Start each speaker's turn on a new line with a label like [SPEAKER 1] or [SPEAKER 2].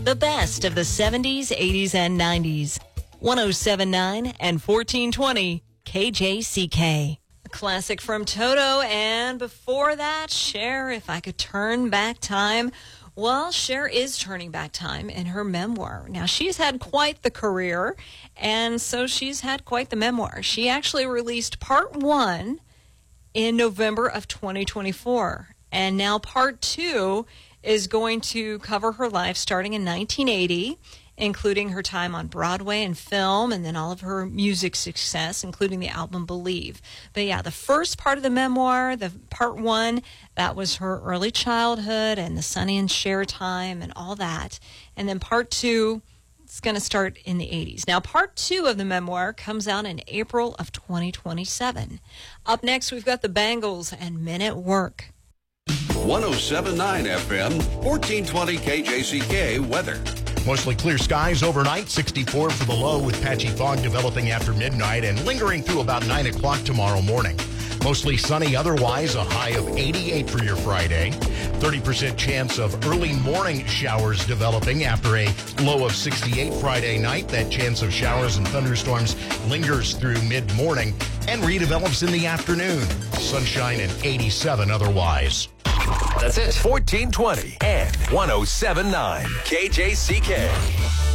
[SPEAKER 1] the best of the 70s, 80s, and 90s. 107.9 and 1420 KJCK. A classic from Toto, and before that, Cher, If I Could Turn Back Time. Well, Cher is turning back time in her memoir. Now, she's had quite the career, and so she's had quite the memoir. She actually released part 1 in November of 2024, and now part 2 is going to cover her life starting in 1980, including her time on Broadway and film, and then all of her music success, including the album Believe. But yeah, the first part of the memoir, the part 1, that was her early childhood and the Sonny and Cher time and all that. And then part 2, it's going to start in the 80s. Now, part 2 of the memoir comes out in April of 2027. Up next, we've got the Bangles and Men at Work.
[SPEAKER 2] 107.9 FM, 1420 KJCK weather.
[SPEAKER 3] Mostly clear skies overnight, 64 for the low with patchy fog developing after midnight and lingering through about 9 o'clock tomorrow morning. Mostly sunny otherwise, a high of 88 for your Friday. 30% chance of early morning showers developing after a low of 68 Friday night. That chance of showers and thunderstorms lingers through mid-morning and redevelops in the afternoon. Sunshine and 87 otherwise.
[SPEAKER 4] That's it. 1420 and 107.9 KJCK.